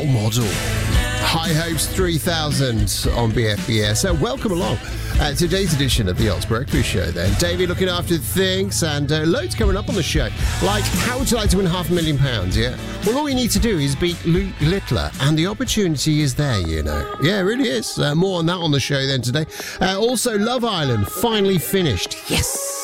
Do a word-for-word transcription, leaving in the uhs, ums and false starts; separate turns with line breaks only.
Role Model. High Hopes three thousand on B F B S. So welcome along. Uh, today's edition of the Oz Breakfast Show then. Davey looking after things and uh, loads coming up on the show. Like, how would you like to win half a million pounds, yeah? Well, all you need to do is beat Luke Littler and the opportunity is there, you know. Yeah, it really is. Uh, more on that on the show then today. Uh, also, Love Island finally finished. Yes!